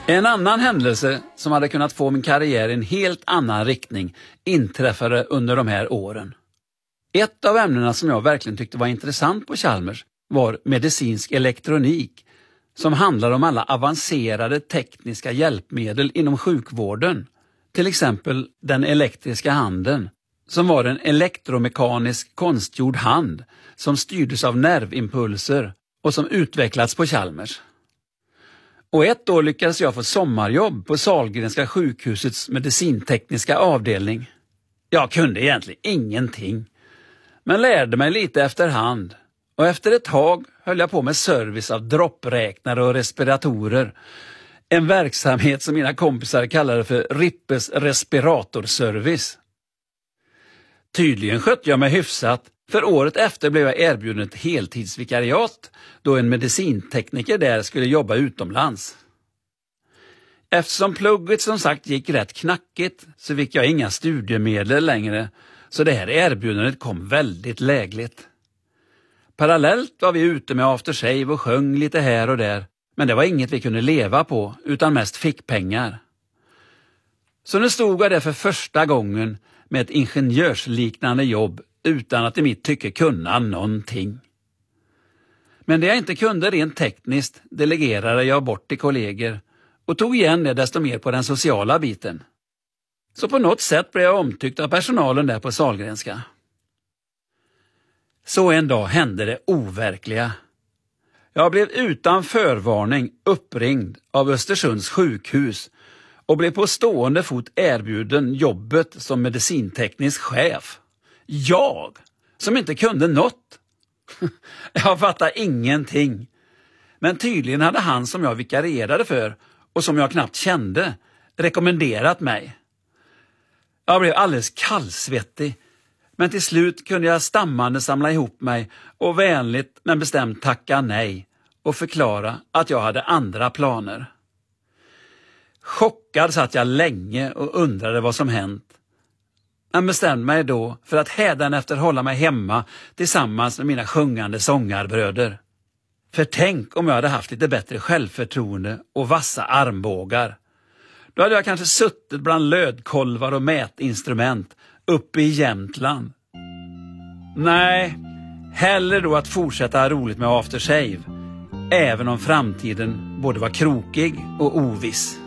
En annan händelse som hade kunnat få min karriär i en helt annan riktning inträffade under de här åren. Ett av ämnena som jag verkligen tyckte var intressant på Chalmers var medicinsk elektronik, som handlar om alla avancerade tekniska hjälpmedel inom sjukvården. Till exempel den elektriska handen, som var en elektromekanisk konstgjord hand som styrdes av nervimpulser och som utvecklats på Chalmers. Och ett år lyckades jag få sommarjobb på Sahlgrenska sjukhusets medicintekniska avdelning. Jag kunde egentligen ingenting, men lärde mig lite efterhand. Och efter ett tag höll jag på med service av droppräknare och respiratorer. En verksamhet som mina kompisar kallade för Rippes respiratorservice. Tydligen skötte jag mig hyfsat, för året efter blev jag erbjuden ett heltidsvikariat då en medicintekniker där skulle jobba utomlands. Eftersom plugget som sagt gick rätt knackigt så fick jag inga studiemedel längre, så det här erbjudandet kom väldigt lägligt. Parallellt var vi ute med aftershave och sjöng lite här och där, men det var inget vi kunde leva på utan mest fick pengar. Så nu stod jag där för första gången med ett ingenjörsliknande jobb utan att i mitt tycke kunna någonting. Men det jag inte kunde rent tekniskt delegerade jag bort till kollegor och tog igen det desto mer på den sociala biten. Så på något sätt blev jag omtyckt av personalen där på Sahlgrenska. Så en dag hände det overkliga. Jag blev utan förvarning uppringd av Östersunds sjukhus och blev på stående fot erbjuden jobbet som medicinteknisk chef. Jag, som inte kunde något. Jag fattade ingenting. Men tydligen hade han som jag vikarierade för och som jag knappt kände rekommenderat mig. Jag blev alldeles kallsvettig, men till slut kunde jag stammande samla ihop mig och vänligt men bestämt tacka nej och förklara att jag hade andra planer. Chockad satt jag länge och undrade vad som hänt. Men bestämde mig då för att hädanefter hålla mig hemma tillsammans med mina sjungande sångarbröder. För tänk om jag hade haft lite bättre självförtroende och vassa armbågar. Då hade jag kanske suttit bland lödkolvar och mätinstrument uppe i Jämtland. Nej, hellre då att fortsätta ha roligt med aftershave, även om framtiden både var krokig och oviss.